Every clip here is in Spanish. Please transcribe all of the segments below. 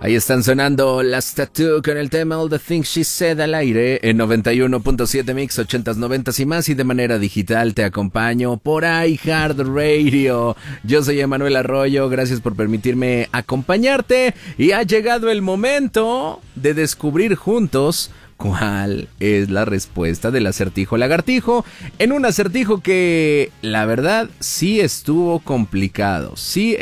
Ahí están sonando las Tattoo con el tema All the Things She Said al aire en 91.7 Mix, 80s, 90s y más, y de manera digital te acompaño por iHeartRadio. Yo soy Emanuel Arroyo, gracias por permitirme acompañarte y ha llegado el momento de descubrir juntos cuál es la respuesta del acertijo lagartijo, en un acertijo que la verdad sí estuvo complicado.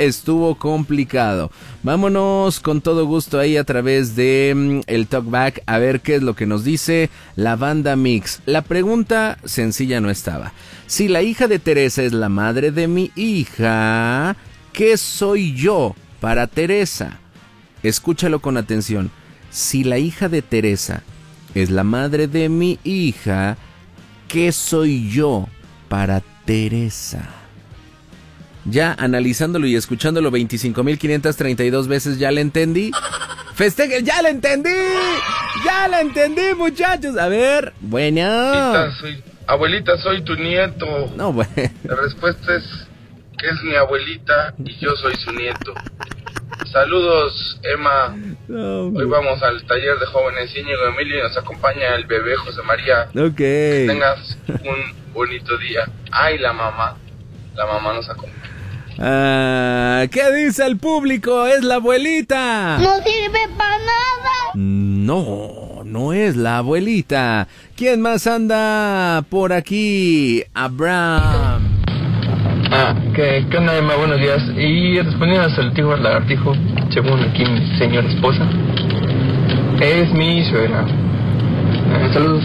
Vámonos con todo gusto ahí a través de el Talkback a ver qué es lo que nos dice la banda Mix. La pregunta sencilla no estaba. Si la hija de Teresa es la madre de mi hija, ¿qué soy yo para Teresa? Escúchalo con atención. Si la hija de Teresa es la madre de mi hija, ¿qué soy yo para Teresa? Ya analizándolo y escuchándolo 25.532 veces, ¿ya le entendí? ¡Festeje! ¡Ya le entendí! ¡Ya le entendí, muchachos! A ver, bueno. Abuelita, soy tu nieto. No, bueno. La respuesta es que es mi abuelita y yo soy su nieto. Saludos, Emma. No, hoy vamos al taller de jóvenes Íñigo Emilio y nos acompaña el bebé José María. Ok. Que tengas un bonito día. Ay, la mamá nos acompaña. ¿Qué dice el público? ¿Es la abuelita? No sirve para nada. No es la abuelita. ¿Quién más anda por aquí? Abraham. ¿Qué onda, Emma? Buenos días. Y respondiendo al acertijo lagartijo, según aquí mi señora esposa, es mi suegra. Saludos.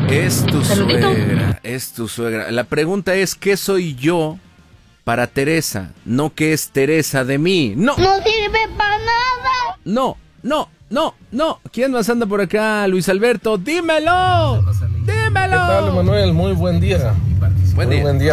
Es tu suegra. La pregunta es, ¿qué soy yo para Teresa? No, ¿qué es Teresa de mí? No sirve para nada. No. ¿Quién más anda por acá? Luis Alberto, dímelo. ¿Qué tal, Manuel? Muy buen día. Buen día.